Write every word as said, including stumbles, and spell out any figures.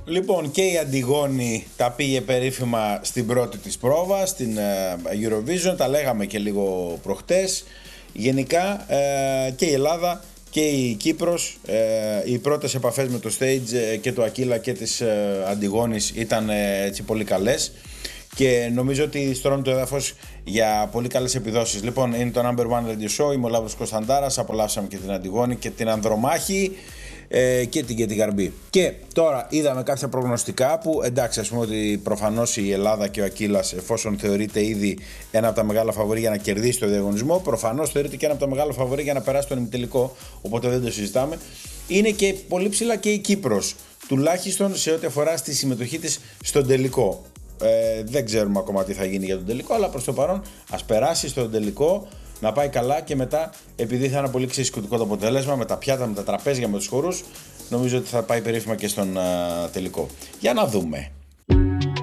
Λοιπόν, και η Αντιγόνη τα πήγε περίφημα στην πρώτη της πρόβα, στην Eurovision, τα λέγαμε και λίγο προχτές. Γενικά και η Ελλάδα και η Κύπρος, οι πρώτες επαφές με το stage και του Ακύλα και της Αντιγόνης ήταν έτσι πολύ καλές και νομίζω ότι στρώνει το έδαφος για πολύ καλές επιδόσεις. Λοιπόν, είναι το Number One Radio Show, είμαι ο Λαύρος Κωνσταντάρας, απολαύσαμε και την Αντιγόνη και την Ανδρομάχη και την και την Γαρμπή. Και τώρα είδαμε κάποια προγνωστικά που εντάξει, ας πούμε ότι προφανώς η Ελλάδα και ο Ακύλας, εφόσον θεωρείται ήδη ένα από τα μεγάλα φαβορί για να κερδίσει το διαγωνισμό, προφανώς θεωρείται και ένα από τα μεγάλα φαβορί για να περάσει τον ημιτελικό, οπότε δεν το συζητάμε. Είναι και πολύ ψηλά και η Κύπρος, τουλάχιστον σε ό,τι αφορά στη συμμετοχή της στον τελικό. Ε, δεν ξέρουμε ακόμα τι θα γίνει για τον τελικό, αλλά προς το παρόν ας περάσει στον τελικό, να πάει καλά και μετά, επειδή θα είναι πολύ ξεσκωτικό το αποτέλεσμα με τα πιάτα, με τα τραπέζια, με τους χορούς, νομίζω ότι θα πάει περίφημα και στον α, τελικό. Για να δούμε.